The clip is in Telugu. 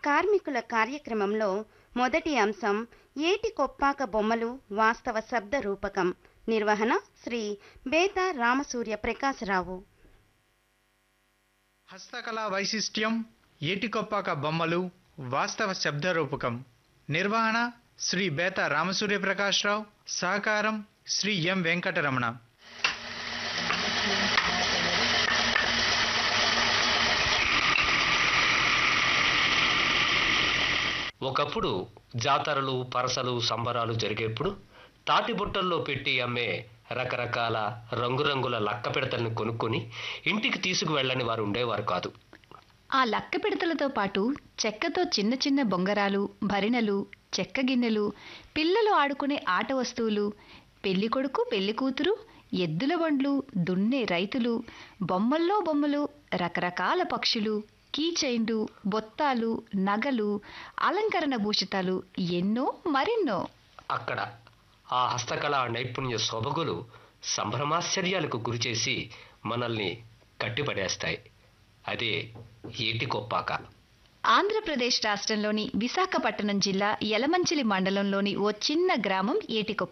కార్మికుల కార్యక్రమంలో మొదటి అంశం ఏటి కొప్పాక బొమ్మలు వాస్తవ శబ్ద రూపకం. నిర్వహణ శ్రీ బేతా రామసూర్య ప్రకాశరావు. హస్తకళా వైశిష్ట్యం ఏటికొప్పాక బొమ్మలు వాస్తవ శబ్ద రూపకం. నిర్వహణ శ్రీ బేతా రామసూర్య ప్రకాశరావు. సహకారం శ్రీ ఎం వెంకటరమణ. ఒకప్పుడు జాతరలు, పరసలు, సంబరాలు జరిగేప్పుడు తాటి బుట్టల్లో పెట్టి అమ్మే రకరకాల రంగురంగుల లక్క పిడతల్ని కొనుక్కొని ఇంటికి తీసుకువెళ్ళని వారు ఉండేవారు కాదు. ఆ లక్క పిడతలతో పాటు చెక్కతో చిన్న చిన్న బొంగరాలు, భరిణలు, చెక్క గిన్నెలు, పిల్లలు ఆడుకునే ఆట వస్తువులు, పెళ్లి కొడుకు, పెళ్లి కూతురు, ఎద్దుల బండ్లు, దున్నే రైతులు, బొమ్మల్లో బొమ్మలు, రకరకాల పక్షులు, కీచైన్లు, బొత్తాలు, నగలు, అలంకరణ భూషితాలు, ఎన్నో మరెన్నో. అక్కడ ఆ హస్తకళా నైపుణ్య సొబగులు సంభ్రమాశ్చర్యాలకు గురిచేసి మనల్ని కట్టిపడేస్తాయి. అదే ఏటికొప్పాక. ఆంధ్రప్రదేశ్ రాష్ట్రంలోని విశాఖపట్నం జిల్లా యలమంచిలి మండలంలోని ఓ చిన్న గ్రామం ఏటికొప్పాక.